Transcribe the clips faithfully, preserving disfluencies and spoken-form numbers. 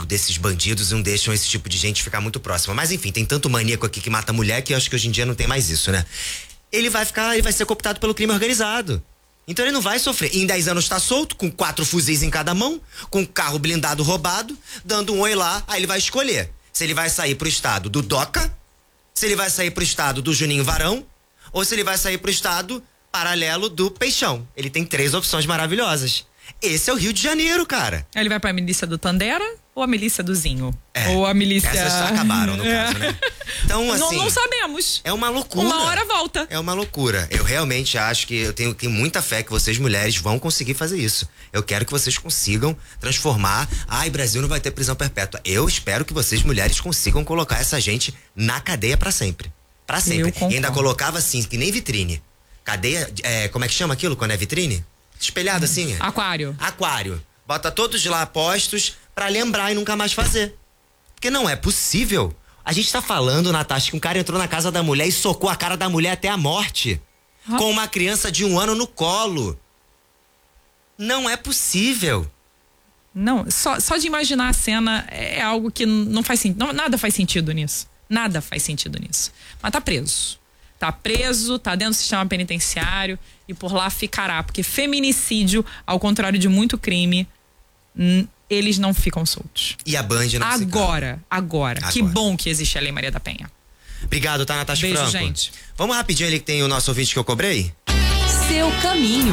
desses bandidos não deixam esse tipo de gente ficar muito próxima. Mas enfim, tem tanto maníaco aqui que mata mulher que eu acho que hoje em dia não tem mais isso, né? Ele vai ficar, ele vai ser cooptado pelo crime organizado. Então ele não vai sofrer. Em dez anos tá solto, com quatro fuzis em cada mão, com um carro blindado roubado, dando um oi lá, aí ele vai escolher se ele vai sair pro estado do Doca, se ele vai sair pro estado do Juninho Varão, ou se ele vai sair pro estado paralelo do Peixão. Ele tem três opções maravilhosas. Esse é o Rio de Janeiro, cara. Ele vai pra milícia do Tandera ou a milícia do Zinho? É, ou a milícia... Essas já acabaram, no é. caso, né? Então, assim... Não, não sabemos. É uma loucura. Uma hora volta. É uma loucura. Eu realmente acho que eu tenho, tenho muita fé que vocês, mulheres, vão conseguir fazer isso. Eu quero que vocês consigam transformar... Ai, Brasil não vai ter prisão perpétua. Eu espero que vocês, mulheres, consigam colocar essa gente na cadeia pra sempre. Pra sempre. E ainda colocava assim, que nem vitrine. Cadeia, é, como é que chama aquilo quando é vitrine? Espelhado hum. assim? Aquário. Aquário. Bota todos lá postos pra lembrar e nunca mais fazer. Porque não é possível. A gente tá falando, Natasha, que um cara entrou na casa da mulher e socou a cara da mulher até a morte. Ah. Com uma criança de um ano no colo. Não é possível. Não, só, só de imaginar a cena é algo que não faz sentido. Nada faz sentido nisso. Nada faz sentido nisso. Mas tá preso. Tá preso, tá dentro do sistema penitenciário e por lá ficará. Porque feminicídio, ao contrário de muito crime, n- eles não ficam soltos. E a Band não agora, agora, agora. Que bom que existe a Lei Maria da Penha. Obrigado, tá, Natasha Beijo, Franco. gente. Vamos rapidinho ali que tem o nosso ouvinte que eu cobrei? Seu caminho.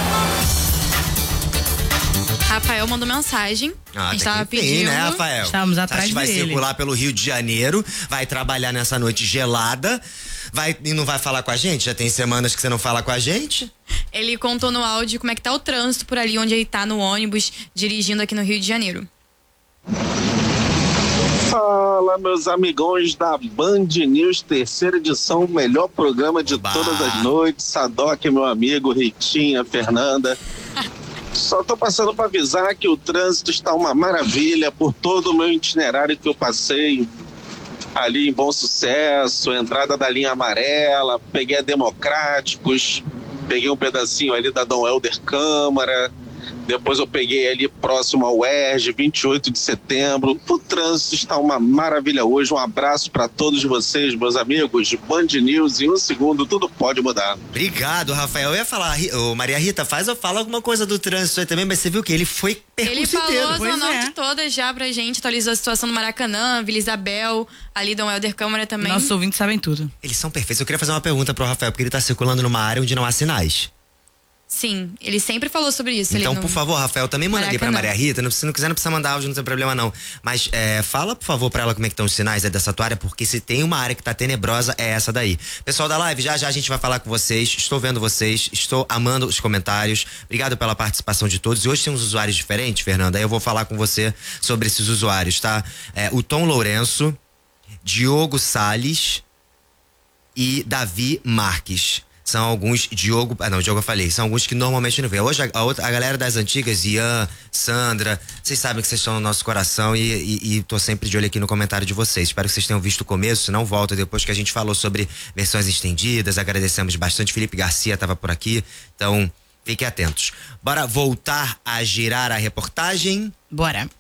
Rafael mandou mensagem. Ah, a gente tava tem, pedindo. né, Rafael? Estamos atrás dele. Vai dele. circular pelo Rio de Janeiro, vai trabalhar nessa noite gelada, vai e não vai falar com a gente? Já tem semanas que você não fala com a gente? Ele contou no áudio como é que tá o trânsito por ali, onde ele tá no ônibus, dirigindo aqui no Rio de Janeiro. Fala, meus amigões da Band News, terceira edição, melhor programa de Bah. todas as noites. Sadoc, meu amigo, Ritinha, Fernanda. Só tô passando para avisar que o trânsito está uma maravilha por todo o meu itinerário que eu passei ali em Bom Sucesso, entrada da linha amarela, peguei a Democráticos, peguei um pedacinho ali da Dom Helder Câmara, depois eu peguei ali próximo ao U E R J, vinte e oito de setembro. O trânsito está uma maravilha hoje. Um abraço para todos vocês, meus amigos. Band News, em um segundo, tudo pode mudar. Obrigado, Rafael. Eu ia falar, ô, Maria Rita, faz ou fala alguma coisa do trânsito aí também, mas você viu que ele foi Ele percussiteiro. falou a Zona Pois Norte é. toda já pra gente, atualizou a situação do Maracanã, Vila Isabel, ali Dom Helder Câmara também. Nossos ouvintes sabem tudo. Eles são perfeitos. Eu queria fazer uma pergunta pro Rafael, porque ele tá circulando numa área onde não há sinais. Sim, ele sempre falou sobre isso. Então, ali no... por favor, Rafael, também manda ali pra Maracanã. Maria Rita. Não, se não quiser, não precisa mandar áudio, não tem problema não. Mas é, fala, por favor, pra ela como é que estão os sinais é, dessa tua área, porque se tem uma área que tá tenebrosa, é essa daí. Pessoal da live, já já a gente vai falar com vocês. Estou vendo vocês, estou amando os comentários. Obrigado pela participação de todos. E hoje tem uns usuários diferentes, Fernanda. Aí eu vou falar com você sobre esses usuários, tá? É, o Tom Lourenço, Diogo Salles e Davi Marques. São alguns, Diogo, ah não, Diogo eu falei, são alguns que normalmente não vê. Hoje a, a, outra, a galera das antigas, Ian, Sandra, vocês sabem que vocês estão no nosso coração e, e, e tô sempre de olho aqui no comentário de vocês. Espero que vocês tenham visto o começo, se não volta depois que a gente falou sobre versões estendidas, agradecemos bastante. Felipe Garcia estava por aqui, então fiquem atentos. Bora voltar a girar a reportagem? Bora.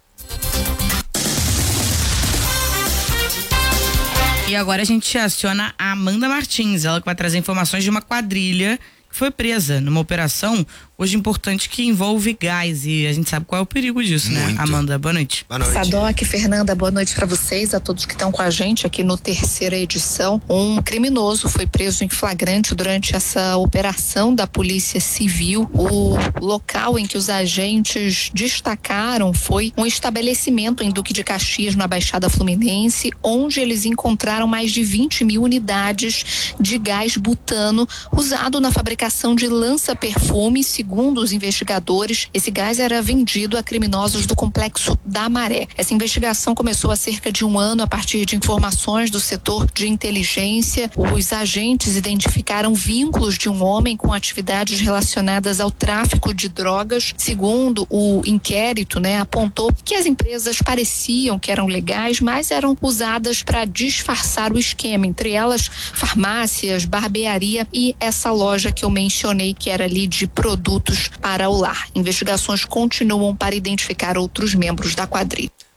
E agora a gente aciona a Amanda Martins, ela que vai trazer informações de uma quadrilha que foi presa numa operação hoje importante que envolve gás e a gente sabe qual é o perigo disso, Muito. né? Amanda, boa noite. Boa noite. Sadoc, Fernanda, boa noite para vocês, a todos que estão com a gente aqui no terceira edição. Um criminoso foi preso em flagrante durante essa operação da Polícia Civil. O local em que os agentes destacaram foi um estabelecimento em Duque de Caxias, na Baixada Fluminense, onde eles encontraram mais de vinte mil unidades de gás butano usado na fabricação de lança-perfume. Segundo os investigadores, esse gás era vendido a criminosos do Complexo da Maré. Essa investigação começou há cerca de um ano a partir de informações do setor de inteligência. Os agentes identificaram vínculos de um homem com atividades relacionadas ao tráfico de drogas. Segundo o inquérito, né, apontou que as empresas pareciam que eram legais, mas eram usadas para disfarçar o esquema, entre elas farmácias, barbearia e essa loja que eu mencionei, que era ali de produtos para o lar. Investigações continuam para identificar outros membros da quadrilha.